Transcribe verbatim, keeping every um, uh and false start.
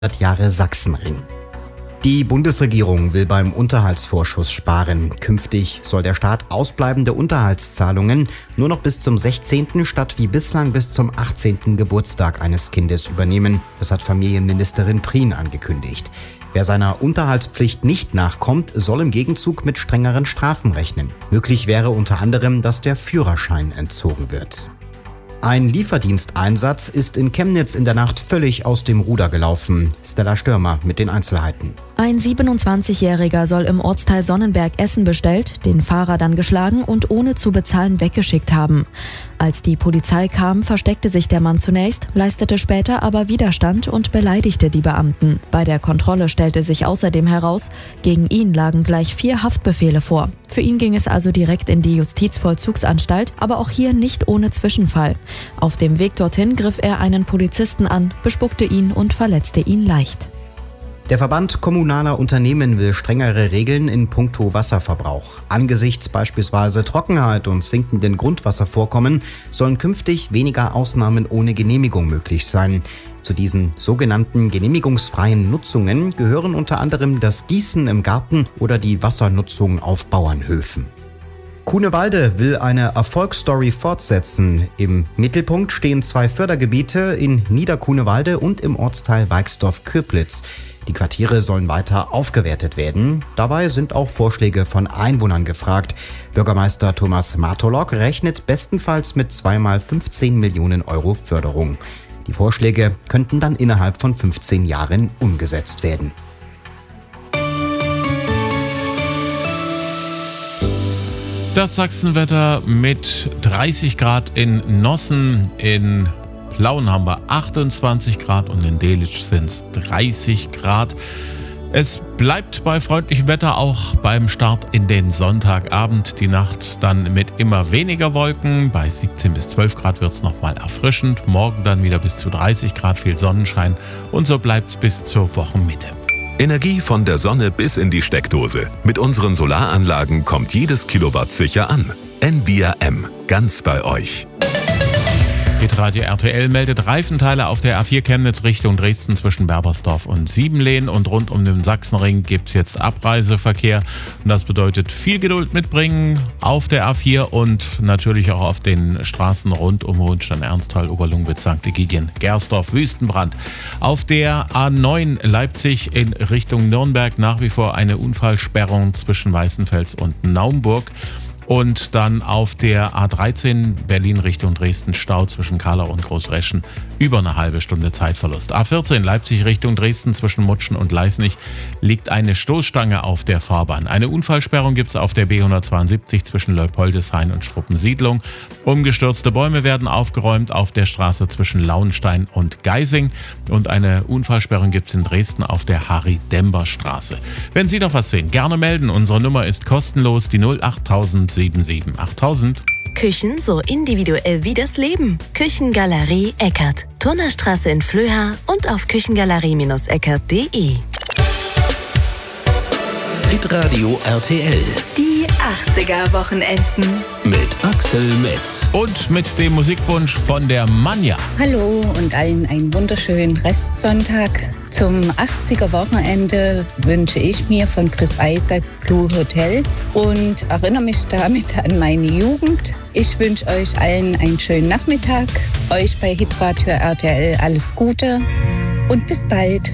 Jahre Sachsenring. Die Bundesregierung will beim Unterhaltsvorschuss sparen. Künftig soll der Staat ausbleibende Unterhaltszahlungen nur noch bis zum sechzehnten statt wie bislang bis zum achtzehnten Geburtstag eines Kindes übernehmen. Das hat Familienministerin Prien angekündigt. Wer seiner Unterhaltspflicht nicht nachkommt, soll im Gegenzug mit strengeren Strafen rechnen. Möglich wäre unter anderem, dass der Führerschein entzogen wird. Ein Lieferdiensteinsatz ist in Chemnitz in der Nacht völlig aus dem Ruder gelaufen. Stella Stürmer mit den Einzelheiten. Ein siebenundzwanzigjähriger soll im Ortsteil Sonnenberg Essen bestellt, den Fahrer dann geschlagen und ohne zu bezahlen weggeschickt haben. Als die Polizei kam, versteckte sich der Mann zunächst, leistete später aber Widerstand und beleidigte die Beamten. Bei der Kontrolle stellte sich außerdem heraus, gegen ihn lagen gleich vier Haftbefehle vor. Für ihn ging es also direkt in die Justizvollzugsanstalt, aber auch hier nicht ohne Zwischenfall. Auf dem Weg dorthin griff er einen Polizisten an, bespuckte ihn und verletzte ihn leicht. Der Verband kommunaler Unternehmen will strengere Regeln in puncto Wasserverbrauch. Angesichts beispielsweise Trockenheit und sinkenden Grundwasservorkommen sollen künftig weniger Ausnahmen ohne Genehmigung möglich sein. Zu diesen sogenannten genehmigungsfreien Nutzungen gehören unter anderem das Gießen im Garten oder die Wassernutzung auf Bauernhöfen. Kunewalde will eine Erfolgsstory fortsetzen. Im Mittelpunkt stehen zwei Fördergebiete in Niederkunewalde und im Ortsteil Weixdorf-Köblitz. Die Quartiere sollen weiter aufgewertet werden. Dabei sind auch Vorschläge von Einwohnern gefragt. Bürgermeister Thomas Martolok rechnet bestenfalls mit zweimal fünfzehn Millionen Euro Förderung. Die Vorschläge könnten dann innerhalb von fünfzehn Jahren umgesetzt werden. Das Sachsenwetter mit dreißig Grad in Nossen, in Plauen haben wir achtundzwanzig Grad und in Delitzsch sind es dreißig Grad. Es bleibt bei freundlichem Wetter auch beim Start in den Sonntagabend. Die Nacht dann mit immer weniger Wolken. Bei siebzehn bis zwölf Grad wird es nochmal erfrischend. Morgen dann wieder bis zu dreißig Grad, viel Sonnenschein. Und so bleibt es bis zur Wochenmitte. Energie von der Sonne bis in die Steckdose. Mit unseren Solaranlagen kommt jedes Kilowatt sicher an. N V R M, ganz bei euch. Hitradio R T L meldet Reifenteile auf der A vier Chemnitz Richtung Dresden zwischen Berbersdorf und Siebenlehn und rund um den Sachsenring gibt es jetzt Abreiseverkehr. Und das bedeutet viel Geduld mitbringen auf der A vier und natürlich auch auf den Straßen rund um Hohenstein, Ernsthal, Oberlungwitz, Sankt Egidien, Gersdorf, Wüstenbrand. Auf der A neun Leipzig in Richtung Nürnberg nach wie vor eine Unfallsperrung zwischen Weißenfels und Naumburg. Und dann auf der A dreizehn Berlin Richtung Dresden Stau zwischen Kahlau und Großreschen über eine halbe Stunde Zeitverlust. A vierzehn Leipzig Richtung Dresden zwischen Mutschen und Leisnig liegt eine Stoßstange auf der Fahrbahn. Eine Unfallsperrung gibt es auf der B hundertzweiundsiebzig zwischen Leupoldeshain und Struppensiedlung. Umgestürzte Bäume werden aufgeräumt auf der Straße zwischen Lauenstein und Geising. Und eine Unfallsperrung gibt es in Dresden auf der Harry-Dember-Straße. Wenn Sie noch was sehen, gerne melden. Unsere Nummer ist kostenlos, die null acht tausend sieben sieben achttausend. Küchen so individuell wie das Leben. Küchengalerie Eckert. Turnerstraße in Flöha und auf küchengalerie eckert punkt de. Hitradio R T L. Die achtziger-Wochenenden. Mit Axel Metz. Und mit dem Musikwunsch von der Manja. Hallo und allen einen wunderschönen Restsonntag. Zum achtziger-Wochenende wünsche ich mir von Chris Isaak Blue Hotel und erinnere mich damit an meine Jugend. Ich wünsche euch allen einen schönen Nachmittag. Euch bei Hitradio R T L alles Gute und bis bald.